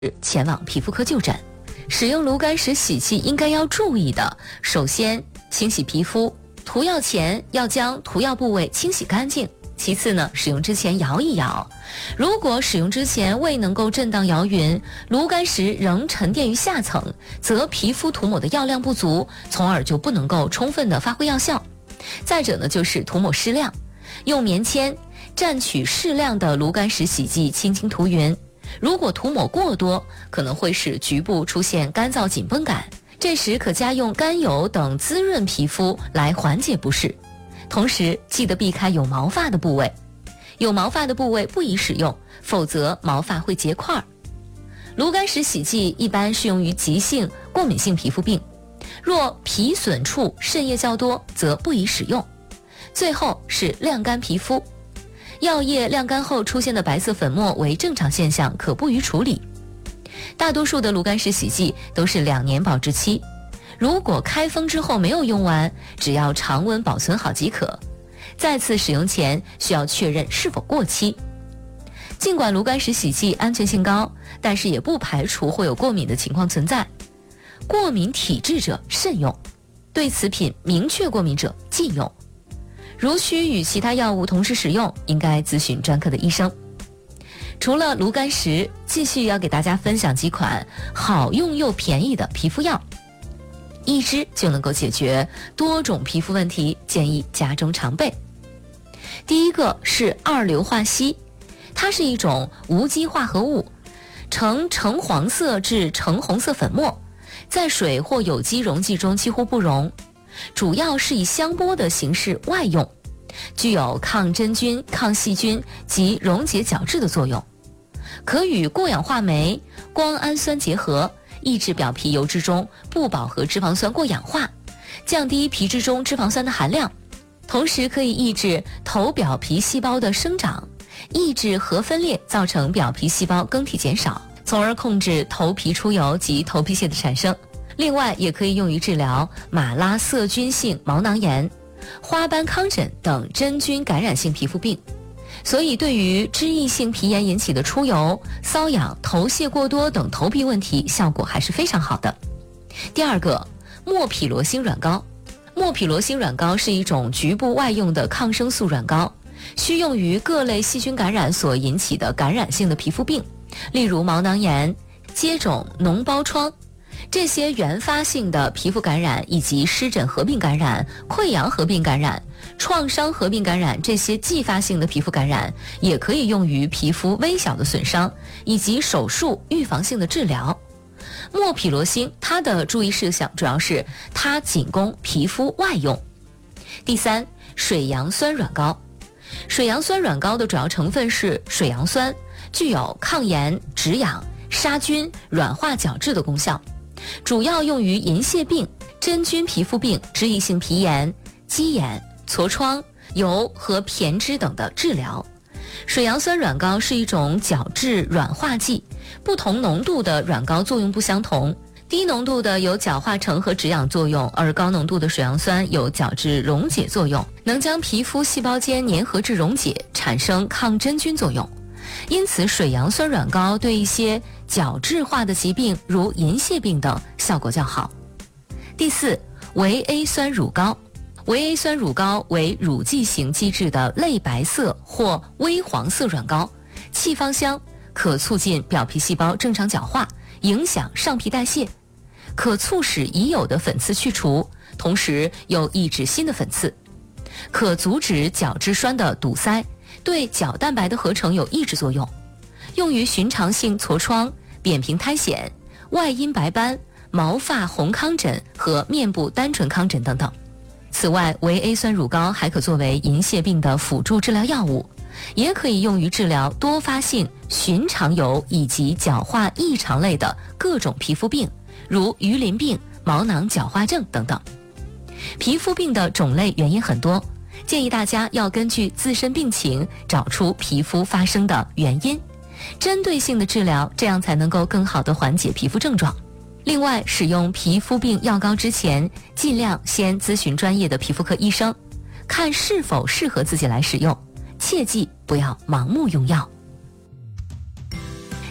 前往皮肤科就诊。使用炉甘石洗剂应该要注意的，首先清洗皮肤，涂药前要将涂药部位清洗干净。其次呢，使用之前摇一摇，如果使用之前未能够震荡摇匀，炉甘石仍沉淀于下层，则皮肤涂抹的药量不足，从而就不能够充分的发挥药效。再者呢，就是涂抹适量，用棉签蘸取适量的炉甘石洗剂轻轻涂匀。如果涂抹过多，可能会使局部出现干燥紧绷感，这时可加用甘油等滋润皮肤来缓解不适。同时记得避开有毛发的部位，有毛发的部位不宜使用，否则毛发会结块。炉甘石洗剂一般适用于急性过敏性皮肤病，若皮损处渗液较多，则不宜使用。最后是晾干皮肤，药液晾干后出现的白色粉末为正常现象，可不予处理。大多数的炉甘石洗剂都是2年保质期，如果开封之后没有用完，只要常温保存好即可。再次使用前需要确认是否过期。尽管炉甘石洗剂安全性高，但是也不排除会有过敏的情况存在。过敏体质者慎用，对此品明确过敏者禁用。如需与其他药物同时使用，应该咨询专科的医生。除了炉甘石，继续要给大家分享几款好用又便宜的皮肤药，一支就能够解决多种皮肤问题，建议家中常备。第一个是二硫化硒，它是一种无机化合物，呈橙黄色至橙红色粉末，在水或有机溶剂中几乎不溶，主要是以香波的形式外用，具有抗真菌、抗细菌及溶解角质的作用，可与过氧化酶、胱氨酸结合，抑制表皮油脂中不饱和脂肪酸过氧化，降低皮质中脂肪酸的含量，同时可以抑制头表皮细胞的生长，抑制核分裂造成表皮细胞更替减少，从而控制头皮出油及头皮屑的产生。另外也可以用于治疗马拉色菌性毛囊炎、花斑糠疹等真菌感染性皮肤病，所以对于脂溢性皮炎引起的出油、瘙痒、头屑过多等头皮问题，效果还是非常好的。第二个，莫匹罗星软膏。莫匹罗星软膏是一种局部外用的抗生素软膏，需用于各类细菌感染所引起的感染性的皮肤病，例如毛囊炎、疖肿、脓疱疮。这些原发性的皮肤感染以及湿疹合并感染、溃疡合并感染、创伤合并感染，这些继发性的皮肤感染也可以用于皮肤微小的损伤以及手术预防性的治疗。莫匹罗星它的注意事项主要是它仅供皮肤外用。第三，水杨酸软膏。水杨酸软膏的主要成分是水杨酸，具有抗炎、止痒、杀菌、软化角质的功效，主要用于银屑病、真菌皮肤病、脂溢性皮炎、鸡眼、痤疮、疣和偏脂等的治疗。水杨酸软膏是一种角质软化剂，不同浓度的软膏作用不相同，低浓度的有角化成和止痒作用，而高浓度的水杨酸有角质溶解作用，能将皮肤细胞间粘合质溶解，产生抗真菌作用。因此水杨酸软膏对一些角质化的疾病如银屑病等效果较好。第四，维 A 酸乳膏。维 A 酸乳膏为乳剂型基质的类白色或微黄色软膏，气芳香，可促进表皮细胞正常角化，影响上皮代谢，可促使已有的粉刺去除，同时又抑制新的粉刺，可阻止角质栓的堵塞，对角蛋白的合成有抑制作用，用于寻常性痤疮、扁平苔藓、外阴白斑、毛发红糠疹和面部单纯糠疹等等。此外，维 A 酸乳膏还可作为银屑病的辅助治疗药物，也可以用于治疗多发性寻常疣以及角化异常类的各种皮肤病，如鱼鳞病、毛囊角化症等等。皮肤病的种类原因很多，建议大家要根据自身病情找出皮肤发生的原因，针对性的治疗，这样才能够更好地缓解皮肤症状。另外，使用皮肤病药膏之前，尽量先咨询专业的皮肤科医生，看是否适合自己来使用，切记不要盲目用药。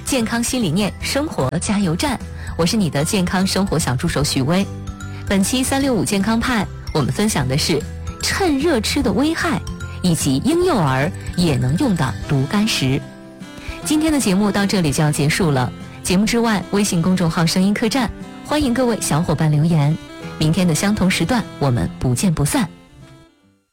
健康新理念生活加油站，我是你的健康生活小助手许巍。本期365健康派，我们分享的是趁热吃的危害，以及婴幼儿也能用的炉甘石。今天的节目到这里就要结束了，节目之外，微信公众号声音客栈，欢迎各位小伙伴留言。明天的相同时段，我们不见不散。